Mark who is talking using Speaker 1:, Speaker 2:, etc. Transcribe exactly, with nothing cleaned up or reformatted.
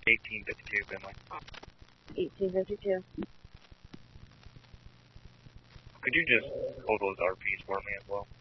Speaker 1: eighteen fifty-two, Finley.
Speaker 2: eighteen fifty-two.
Speaker 1: Could you just hold those R Ps for me as well?